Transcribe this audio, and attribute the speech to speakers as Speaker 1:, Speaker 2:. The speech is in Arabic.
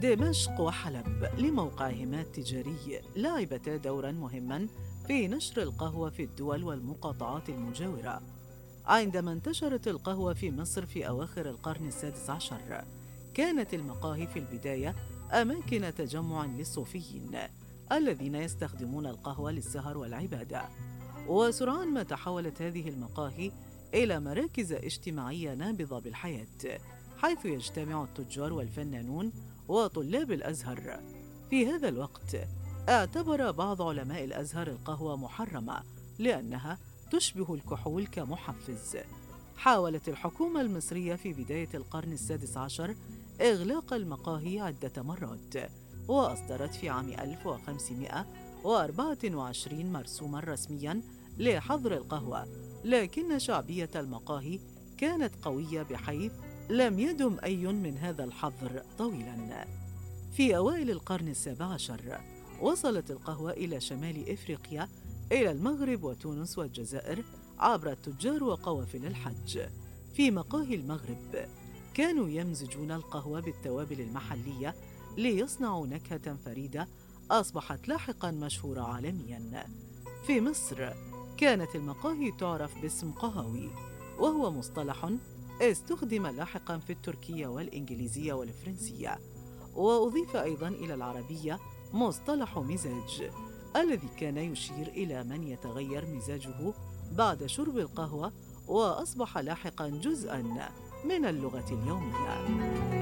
Speaker 1: دمشق وحلب لموقعهما التجاري لعبتا دورا مهما في نشر القهوة في الدول والمقاطعات المجاورة. عندما انتشرت القهوة في مصر في أواخر القرن السادس عشر، كانت المقاهي في البداية أماكن تجمع للصوفيين الذين يستخدمون القهوة للسهر والعبادة. وسرعان ما تحولت هذه المقاهي إلى مراكز اجتماعية نابضة بالحياة، حيث يجتمع التجار والفنانون وطلاب الأزهر. في هذا الوقت اعتبر بعض علماء الأزهر القهوة محرمة لأنها تشبه الكحول كمحفز. حاولت الحكومة المصرية في بداية القرن السادس عشر إغلاق المقاهي عدة مرات، وأصدرت في عام 1524 مرسوماً رسمياً لحظر القهوة، لكن شعبية المقاهي كانت قوية بحيث لم يدم أي من هذا الحظر طويلاً. في أوائل القرن السابع عشر وصلت القهوة إلى شمال إفريقيا، إلى المغرب وتونس والجزائر، عبر التجار وقوافل الحج. في مقاهي المغرب كانوا يمزجون القهوة بالتوابل المحلية ليصنعوا نكهة فريدة أصبحت لاحقاً مشهورة عالمياً. في مصر كانت المقاهي تعرف باسم قهاوي، وهو مصطلح استخدم لاحقاً في التركية والإنجليزية والفرنسية، وأضيف أيضاً إلى العربية مصطلح مزاج، الذي كان يشير إلى من يتغير مزاجه بعد شرب القهوة، وأصبح لاحقاً جزءاً من اللغة اليومية.